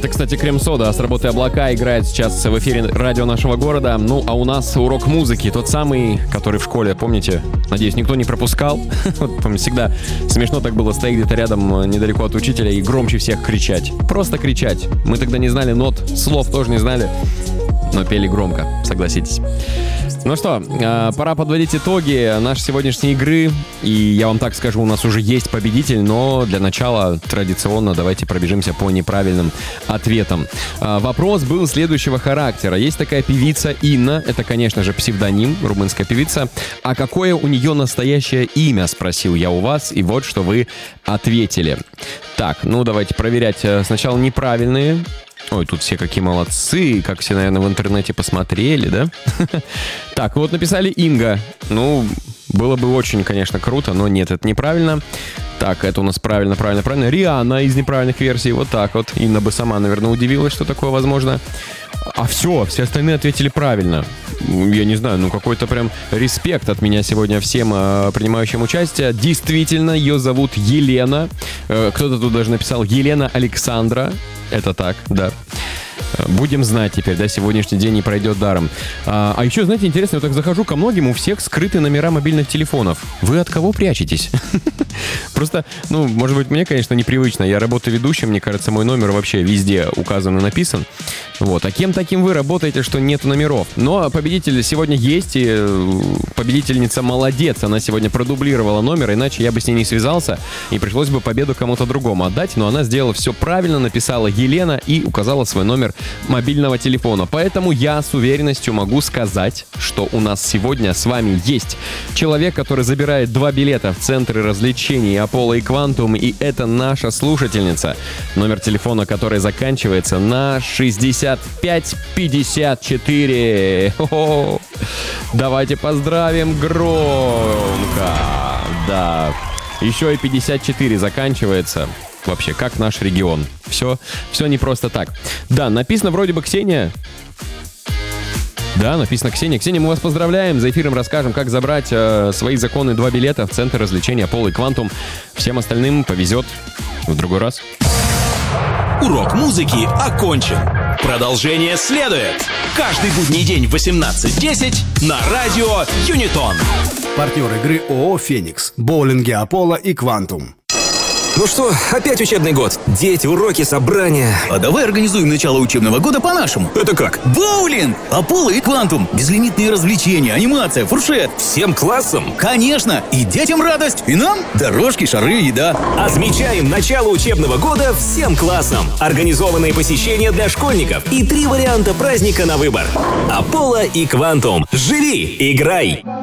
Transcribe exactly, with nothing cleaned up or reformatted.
Это, кстати, Крем-сода с работы «Облака» играет сейчас в эфире радио нашего города. Ну, а у нас урок музыки, тот самый, который в школе, помните? Надеюсь, никто не пропускал. Вот, помню, всегда смешно так было стоять где-то рядом, недалеко от учителя, и громче всех кричать. Просто кричать. Мы тогда не знали нот, слов тоже не знали, но пели громко, согласитесь. Ну что, пора подводить итоги нашей сегодняшней игры. И я вам так скажу, у нас уже есть победитель, но для начала традиционно давайте пробежимся по неправильным ответам. Вопрос был следующего характера. Есть такая певица Инна, это, конечно же, псевдоним, румынская певица. А какое у нее настоящее имя, спросил я у вас, и вот что вы ответили. Так, ну давайте проверять сначала неправильные. Ой, тут все какие молодцы, как все, наверное, в интернете посмотрели, да? Так, вот написали Инга. Ну, было бы очень, конечно, круто, но нет, это неправильно. Так, это у нас правильно, правильно, правильно. Риhanna из неправильных версий, вот так вот. Инна бы сама, наверное, удивилась, что такое возможно. А все, все остальные ответили правильно. Я не знаю, ну какой-то прям респект от меня сегодня всем э, принимающим участие. Действительно, ее зовут Елена. Э, кто-то тут даже написал Елена Александра. Это так, да. Будем знать теперь, да, сегодняшний день не пройдет даром. А, а еще, знаете, интересно, я так захожу ко многим, у всех скрыты номера мобильных телефонов. Вы от кого прячетесь? Просто, ну, может быть, мне, конечно, непривычно. Я работаю ведущим, мне кажется, мой номер вообще везде указан и написан. Вот. А кем таким вы работаете, что нет номеров? Но победитель сегодня есть, и победительница молодец. Она сегодня продублировала номер, иначе я бы с ней не связался, и пришлось бы победу кому-то другому отдать. Но она сделала все правильно, написала Елена и указала свой номер мобильного телефона. Поэтому я с уверенностью могу сказать, что у нас сегодня с вами есть человек, который забирает два билета в центры развлечений Apollo и Quantum, и это наша слушательница, номер телефона которой заканчивается на шестьдесят пять пятьдесят четыре. Хо-хо. Давайте поздравим громко. Да. Еще и пятьдесят четыре заканчивается. Вообще, как наш регион. Все, все не просто так. Да, написано вроде бы Ксения. Да, написано Ксения. Ксения, мы вас поздравляем. За эфиром расскажем, как забрать э, свои законные два билета в центр развлечения Apollo и Quantum. Всем остальным повезет в другой раз. Урок музыки окончен. Продолжение следует. Каждый будний день в восемнадцать десять на радио Юнитон. Партнер игры ООО «Феникс», боулинги Apollo и Quantum. Ну что, опять учебный год. Дети, уроки, собрания. А давай организуем начало учебного года по-нашему. Это как? Боулинг, Apollo и Quantum. Безлимитные развлечения, анимация, фуршет. Всем классом? Конечно. И детям радость, и нам дорожки, шары, еда. Отмечаем начало учебного года всем классом. Организованные посещения для школьников и три варианта праздника на выбор. Apollo и Quantum. Живи, играй.